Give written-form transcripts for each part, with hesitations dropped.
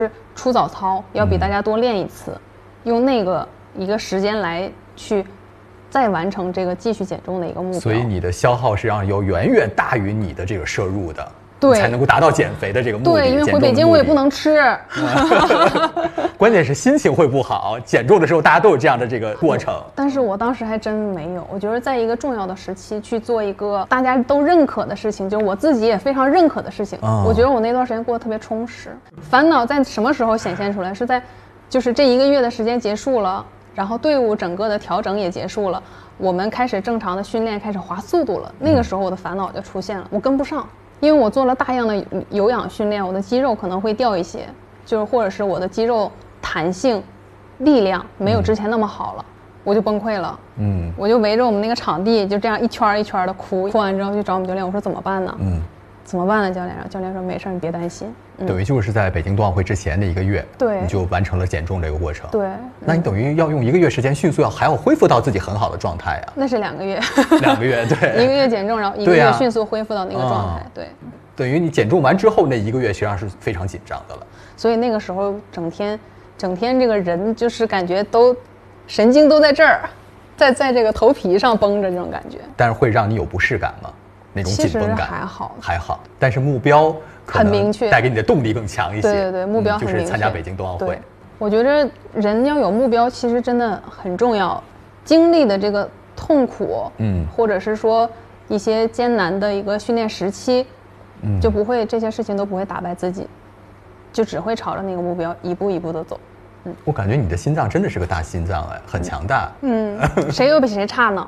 出早操要比大家多练一次，用那个一个时间来去再完成这个继续减重的一个目标。 所以你的消耗实际上有远远大于你的这个摄入的。 对， 才能够达到减肥的这个目的。 对，因为回北京我也不能吃。 关键是心情会不好。减重的时候大家都有这样的这个过程。 但是我当时还真没有。我觉得在一个重要的时期去做一个大家都认可的事情，就是我自己也非常认可的事情。我觉得我那段时间过得特别充实。烦恼在什么时候显现出来？是在就是这1个月的时间结束了，然后队伍整个的调整也结束了，我们开始正常的训练，开始滑速度了。那个时候我的烦恼就出现了，我跟不上。因为我做了大量的有氧训练，我的肌肉可能会掉一些，就是或者是我的肌肉弹性、力量没有之前那么好了，我就崩溃了。我就围着我们那个场地就这样一圈一圈的哭，哭完之后去找我们教练，我说怎么办呢？怎么办呢？教练，教练说没事，你别担心。 等于就是在北京冬奥会之前的1个月， 对， 你就完成了减重这个过程。 对， 那你等于要用1个月时间迅速还要恢复到自己很好的状态啊。 那是2个月。 2个月，对 ，1个月减重，然后1个月迅速恢复到那个状态。对， 等于你减重完之后那1个月实际上是非常紧张的了。 所以那个时候整天这个人就是感觉都神经都在这儿，在这个头皮上绷着这种感觉。 但是会让你有不适感吗？那种紧绷感还好，但是目标很明确， 带给你的动力更强一些。 对对对，目标很明确， 就是参加北京冬奥会。 我觉得人要有目标，其实真的很重要。经历的这个痛苦，或者是说一些艰难的一个训练时期，就不会这些事情都不会打败自己，就只会朝着那个目标一步一步的走。 我感觉你的心脏真的是个大心脏哎，很强大。 谁又比谁差呢？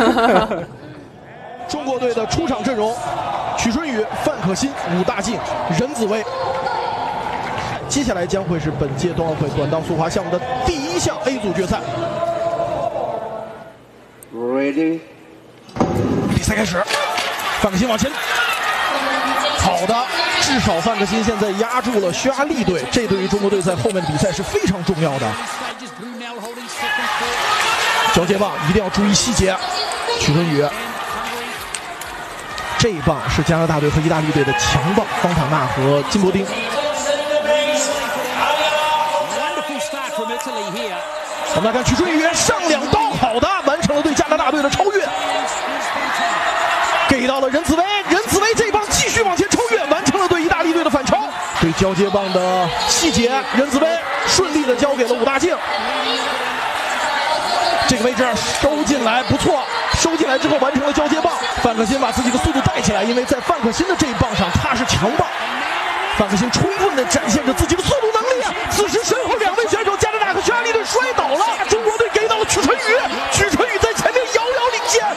中国队的出场阵容：曲春雨、范可新、武大靖、任子威。接下来将会是本届冬奥会短道速滑项目的第1项 A 组决赛。 Ready， 比赛开始，范可新往前，好的，至少范可新现在压住了匈牙利队，这对于中国队在后面的比赛是非常重要的。交接棒一定要注意细节，曲春雨。这一棒是加拿大队和意大利队的强棒，方塔纳和金伯丁。我们来看曲春雨上2刀，好的，完成了对加拿大队的超越，给到了任子威，任子威这一棒继续往前超越，完成了对意大利队的反超。对交接棒的细节，任子威顺利的交给了武大靖。这个位置收进来不错，收进来之后完成了交接棒。范可新把自己的速度带起来，因为在范可新的这一棒上他是强棒。范可新充分的展现着自己的速度能力。此时身后2位选手加拿大和匈牙利队摔倒了，中国队给到了曲春雨，曲春雨在前面遥遥领先。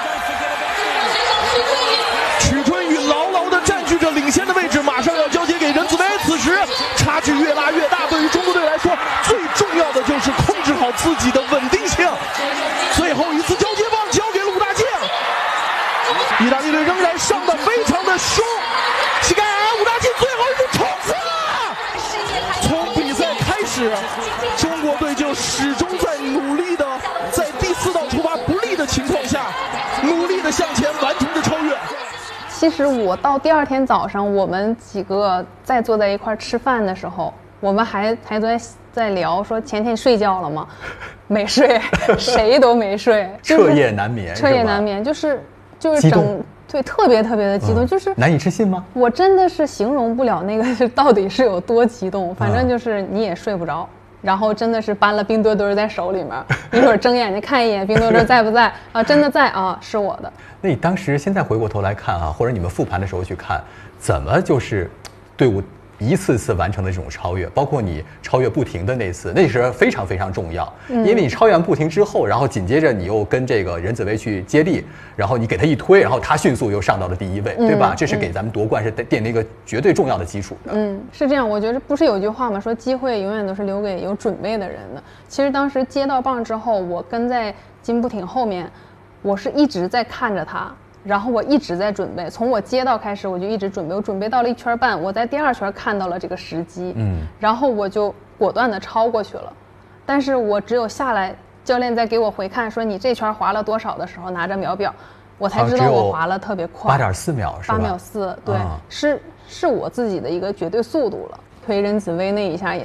曲春雨牢牢的占据着领先的位置，马上要交接给任子威。此时差距越拉越大，对于中国队来说，最重要的就是控制好自己的稳定性。最后一次交接棒交给了武大靖，意大利队仍然上的非常的凶，膝盖武大靖最后一步冲刺了。从比赛开始，中国队就始终在努力的在第4道出发不利的情况下，努力的向前完成着超越。 其实我到第2天早上，我们几个在坐在一块吃饭的时候，我们还在聊说前天睡觉了吗？没睡，谁都没睡， 彻夜难眠， 彻夜难眠，就是对，特别的激动，就是难以置信吗？ 我真的是形容不了那个到底是有多激动，反正就是你也睡不着。然后真的是搬了冰墩墩在手里面，一会儿睁眼睛看一眼冰墩墩在不在啊？真的在啊，是我的。 那你当时现在回过头来看啊，或者你们复盘的时候去看，怎么就是队伍一次次完成的这种超越，包括你超越不停的那次，那是非常非常重要。因为你超越不停之后，然后紧接着你又跟这个任子威去接力，然后你给他一推，然后他迅速又上到了第1位，对吧？这是给咱们夺冠是奠定一个绝对重要的基础的。 是这样。我觉得不是有句话吗？说机会永远都是留给有准备的人的。其实当时接到棒之后，我跟在金步挺后面，我是一直在看着他。然后我一直在准备，从我接到开始我就一直准备，我准备到了1圈半，我在第2圈看到了这个时机，然后我就果断的超过去了。但是我只有下来，教练在给我回看说你这圈滑了多少的时候，拿着秒表，我才知道我滑了特别快， 8.4秒是吧？ 8.4秒，对，是我自己的一个绝对速度了。 推任子威那一下也